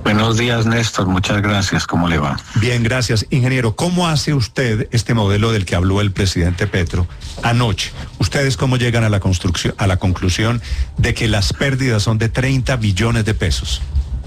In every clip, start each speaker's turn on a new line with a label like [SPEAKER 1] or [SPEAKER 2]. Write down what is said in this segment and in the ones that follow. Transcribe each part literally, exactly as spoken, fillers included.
[SPEAKER 1] Buenos días, Néstor. Muchas gracias. ¿Cómo le va?
[SPEAKER 2] Bien, gracias. Ingeniero, ¿cómo hace usted este modelo del que habló el presidente Petro anoche? ¿Ustedes cómo llegan a la construcción, a la conclusión de que las pérdidas son de treinta billones de pesos?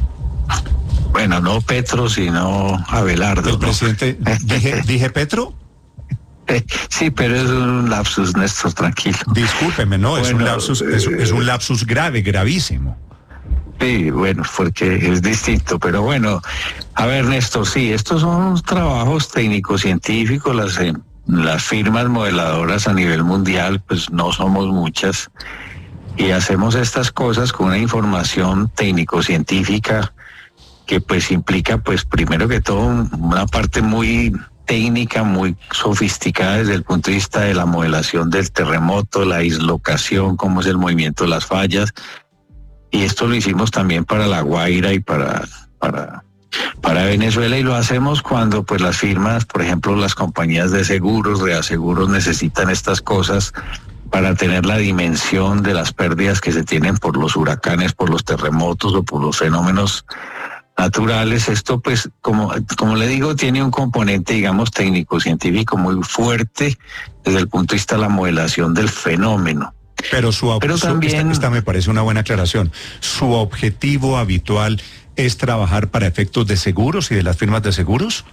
[SPEAKER 1] Bueno, no Petro, sino Abelardo.
[SPEAKER 2] El
[SPEAKER 1] ¿no?
[SPEAKER 2] presidente, dije, dije Petro.
[SPEAKER 1] Sí, pero es un lapsus, Néstor, tranquilo.
[SPEAKER 2] Discúlpeme, no, es
[SPEAKER 1] Bueno,
[SPEAKER 2] un lapsus, es, es un lapsus grave, gravísimo.
[SPEAKER 1] Sí, bueno, porque es distinto, pero bueno, a ver, Néstor, sí, estos son trabajos técnicos científicos, las, eh, las firmas modeladoras a nivel mundial, pues no somos muchas, y hacemos estas cosas con una información técnico-científica que pues implica, pues primero que todo, una parte muy técnica, muy sofisticada desde el punto de vista de la modelación del terremoto, la dislocación, cómo es el movimiento de las fallas. Y esto lo hicimos también para La Guaira y para, para, para Venezuela, y lo hacemos cuando pues las firmas, por ejemplo, las compañías de seguros, reaseguros, necesitan estas cosas para tener la dimensión de las pérdidas que se tienen por los huracanes, por los terremotos o por los fenómenos naturales. Esto pues, como, como le digo, tiene un componente, digamos, técnico-científico muy fuerte desde el punto de vista de la modelación del fenómeno.
[SPEAKER 2] Pero su
[SPEAKER 1] Pero
[SPEAKER 2] su-
[SPEAKER 1] también-
[SPEAKER 2] esta, esta me parece una buena aclaración. Su objetivo habitual es trabajar para efectos de seguros y de las firmas de seguros.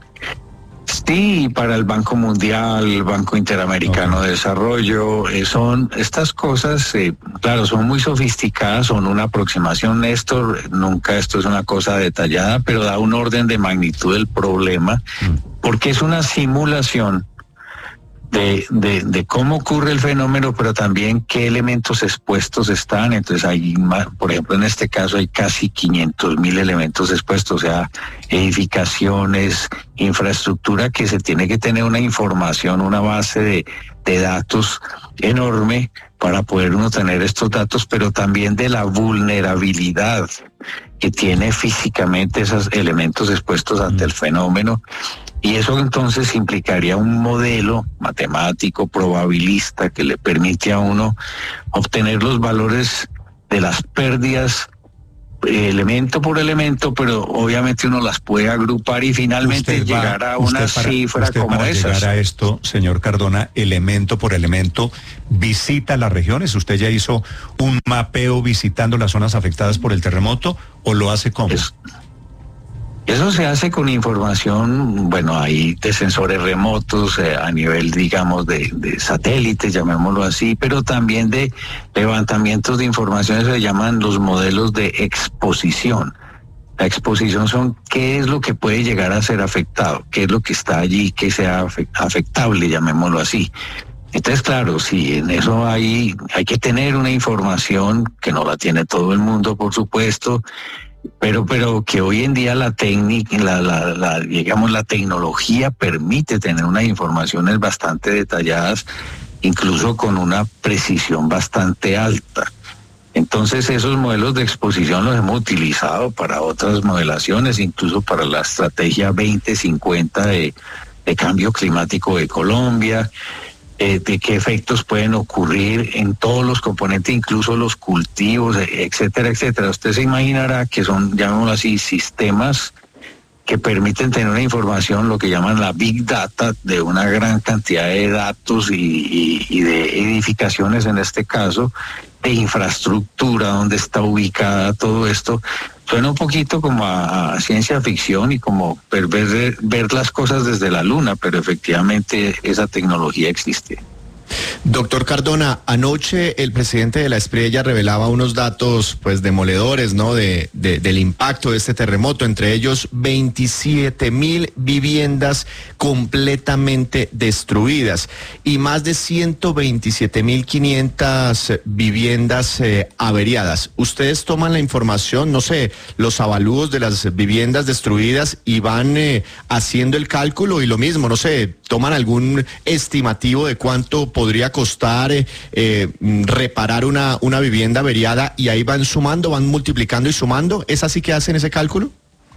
[SPEAKER 1] Sí, para el Banco Mundial, el Banco Interamericano
[SPEAKER 2] Ok.
[SPEAKER 1] de Desarrollo, eh, son estas cosas, eh, claro, son muy sofisticadas, son una aproximación, Néstor, nunca esto es una cosa detallada, pero da un orden de magnitud del problema,
[SPEAKER 2] Mm.
[SPEAKER 1] porque es una simulación de, de, de cómo ocurre el fenómeno, pero también qué elementos expuestos están. Entonces hay, ma- por ejemplo, en este caso hay casi quinientos mil elementos expuestos, o sea, edificaciones, infraestructura, que se tiene que tener una información, una base de, de datos enorme para poder uno tener estos datos, pero también de la vulnerabilidad que tiene físicamente esos elementos expuestos ante el fenómeno. Y eso entonces implicaría un modelo matemático, probabilista, que le permite a uno obtener los valores de las pérdidas eh, elemento por elemento, pero obviamente uno las puede agrupar y finalmente
[SPEAKER 2] Usted va-
[SPEAKER 1] llegar a una
[SPEAKER 2] usted para-
[SPEAKER 1] cifra
[SPEAKER 2] usted
[SPEAKER 1] como
[SPEAKER 2] para
[SPEAKER 1] esas.
[SPEAKER 2] llegar a esto, señor Cardona, elemento por elemento, visita las regiones. ¿Usted ya hizo un mapeo visitando las zonas afectadas por el terremoto o lo hace cómo?
[SPEAKER 1] Es- Eso se hace con información, bueno, hay de sensores remotos eh, a nivel, digamos, de, de satélites, llamémoslo así, pero también de levantamientos de información, se llaman los modelos de exposición. La exposición son qué es lo que puede llegar a ser afectado, qué es lo que está allí, que sea afe- afectable, llamémoslo así. Entonces, claro, sí, en eso hay, hay que tener una información que no la tiene todo el mundo, por supuesto, pero pero que hoy en día la técnica, la, la, la, digamos, la tecnología permite tener unas informaciones bastante detalladas, incluso con una precisión bastante alta. Entonces esos modelos de exposición los hemos utilizado para otras modelaciones, incluso para la estrategia veinte cincuenta de, de cambio climático de Colombia, eh, de qué efectos pueden ocurrir en todos los componentes, incluso los cultivos, etcétera, etcétera. Usted se imaginará que son, llamémoslo así, sistemas que permiten tener una información, lo que llaman la Big Data, de una gran cantidad de datos y, y, y de edificaciones en este caso, de infraestructura, donde está ubicada todo esto. Suena un poquito como a, a ciencia ficción y como ver, ver, ver las cosas desde la luna, pero efectivamente esa tecnología existe.
[SPEAKER 3] Doctor Cardona, anoche el presidente de la Espriella revelaba unos datos pues demoledores, ¿no? De, de- del impacto de este terremoto, entre ellos veintisiete mil viviendas completamente destruidas y más de ciento veintisiete mil quinientas viviendas eh, averiadas. Ustedes toman la información, no sé, los avalúos de las viviendas destruidas y van eh, haciendo el cálculo y lo mismo, no sé, toman algún estimativo de cuánto podría costar eh, eh, reparar una, una vivienda averiada y ahí van sumando, van multiplicando y sumando. ¿Es así que hacen ese cálculo?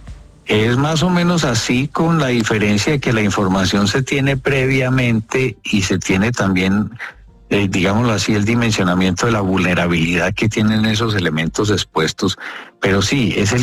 [SPEAKER 1] Es más o menos así, con la diferencia de que la información se tiene previamente y se tiene también, eh, digámoslo así, el dimensionamiento de la vulnerabilidad que tienen esos elementos expuestos. Pero sí, es el